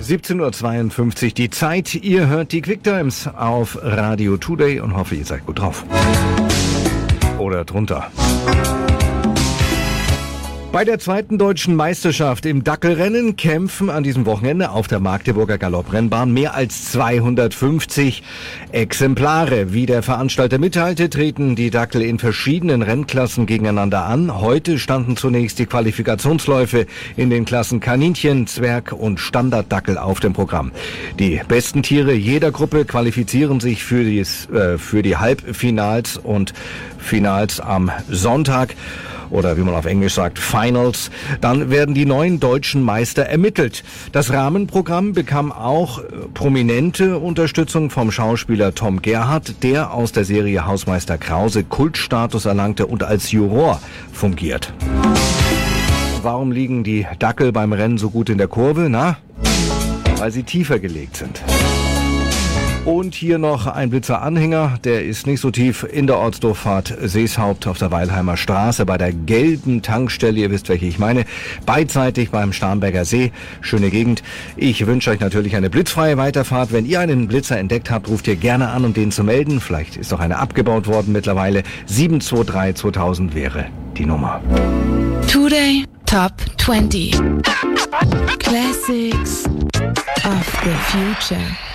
17:52 Uhr die Zeit. Ihr hört die Quick Times auf Radio Today und hoffe, ihr seid gut drauf. Oder drunter. Bei der zweiten deutschen Meisterschaft im Dackelrennen kämpfen an diesem Wochenende auf der Magdeburger Galopprennbahn mehr als 250 Exemplare. Wie der Veranstalter mitteilte, treten die Dackel in verschiedenen Rennklassen gegeneinander an. Heute standen zunächst die Qualifikationsläufe in den Klassen Kaninchen, Zwerg und Standarddackel auf dem Programm. Die besten Tiere jeder Gruppe qualifizieren sich für die Halbfinals und Finals am Sonntag. Oder wie man auf Englisch sagt, Finals. Dann werden die neuen deutschen Meister ermittelt. Das Rahmenprogramm bekam auch prominente Unterstützung vom Schauspieler Tom Gerhardt, der aus der Serie Hausmeister Krause Kultstatus erlangte und als Juror fungiert. Warum liegen die Dackel beim Rennen so gut in der Kurve? Na, weil sie tiefer gelegt sind. Und hier noch ein Blitzer-Anhänger, der ist nicht so tief in der Ortsdurchfahrt Seeshaupt auf der Weilheimer Straße bei der gelben Tankstelle, ihr wisst, welche ich meine, beidseitig beim Starnberger See, schöne Gegend. Ich wünsche euch natürlich eine blitzfreie Weiterfahrt. Wenn ihr einen Blitzer entdeckt habt, ruft ihr gerne an, um den zu melden. Vielleicht ist doch eine abgebaut worden mittlerweile. 723 2000 wäre die Nummer. Today Top 20 Classics of the Future.